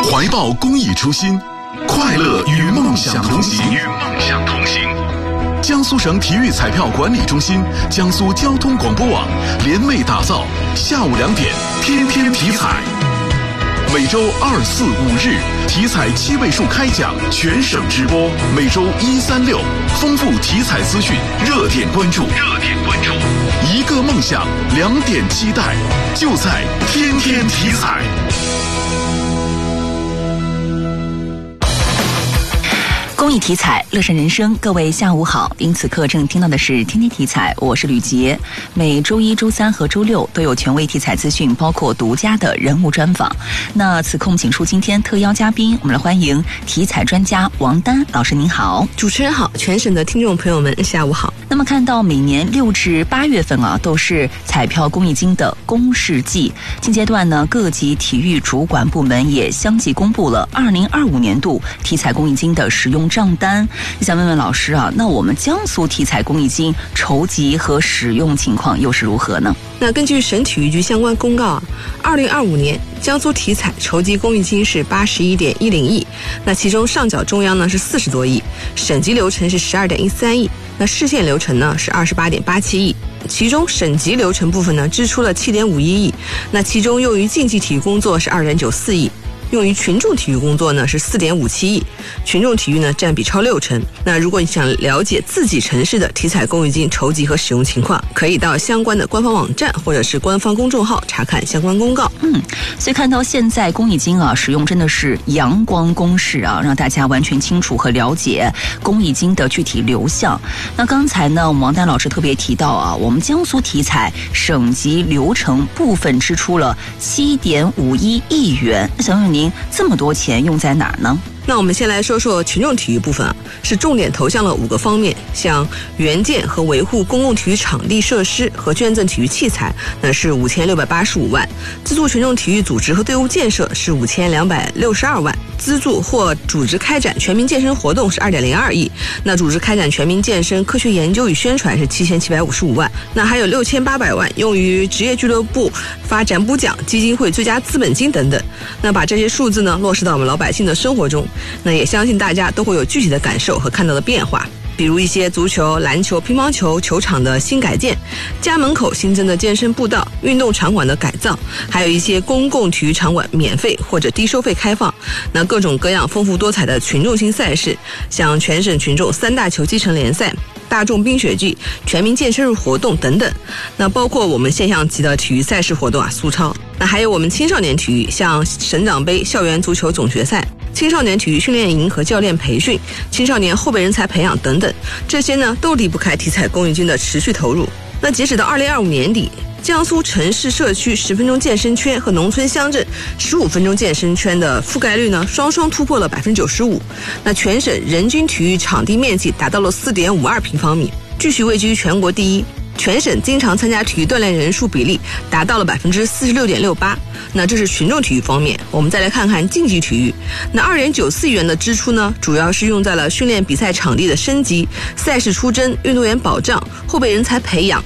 怀抱公益初心，快乐与梦想同行。江苏省体育彩票管理中心、江苏交通广播网联袂打造下午2点天天体彩，每周2、4、5日体彩7位数开奖，全省直播。每周1、3、6丰富体彩资讯，热点关注。一个梦想，2点期待，就在天天体彩。 公益体彩，乐善人生。各位下午好，您此刻正听到的是天天体彩，我是吕杰。每周1、周3和周6都有权威体彩资讯，包括独家的人物专访。那此刻我们请出今天特邀嘉宾，我们来欢迎体彩专家王丹老师。您好。 主持人好，全省的听众朋友们下午好。 那么看到每年6至8月份都是彩票公益金的公示季，现阶段呢，各级体育主管部门也相继公布了2025年度体彩公益金的使用账单。想问问老师那我们江苏体彩公益金筹集和使用情况又是如何呢？ 那根据省体育局相关公告，2025年江苏体彩筹集公益金是81.10亿，那其中上缴中央呢是40多亿，省级流程是12.13亿，那市县流程呢是28.87亿。其中省级流程部分呢支出了7.51亿，那其中用于竞技体育工作是2.94亿。用于群众体育工作呢是4.57亿，群众体育呢占比超60%。那如果你想了解自己城市的体彩公益金筹集和使用情况，可以到相关的官方网站或者是官方公众号查看相关公告。 所以看到现在公益金使用真的是阳光公示让大家完全清楚和了解公益金的具体流向。那刚才呢，我们王丹老师特别提到我们江苏体彩省级流程部分支出了7.51亿元。想问您，这么多钱用在哪儿呢？ 那我们先来说说群众体育部分是重点投向了5个方面，像援建和维护公共体育场地设施和捐赠体育器材，那是5685万；资助群众体育组织和队伍建设是5262万；资助或组织开展全民健身活动是2.02亿；那组织开展全民健身科学研究与宣传是7755万；那还有6800万用于职业俱乐部发展补奖基金会最佳资本金等等。那把这些数字呢落实到我们老百姓的生活中，那也相信大家都会有具体的感受和看到的变化，比如一些足球、篮球、乒乓球球场的新改建，家门口新增的健身步道、运动场馆的改造，还有一些公共体育场馆免费或者低收费开放。那各种各样丰富多彩的群众性赛事，像全省群众3大球基层联赛、大众冰雪季、全民健身日活动等等。那包括我们现象级的体育赛事活动苏超，那还有我们青少年体育，像省长杯校园足球总决赛、青少年体育训练营和教练培训、青少年后备人才培养等等，这些呢都离不开体彩公益金的持续投入。那截止到2025年底，江苏城市社区10分钟健身圈和农村乡镇15分钟健身圈的覆盖率呢双双突破了95%。那全省人均体育场地面积达到了4.52平方米，继续位居全国第一。全省经常参加体育锻炼人数比例达到了46.68%。那这是群众体育方面，我们再来看看竞技体育。那2.94亿元的支出呢，主要是用在了训练比赛场地的升级、赛事出征、运动员保障、后备人才培养、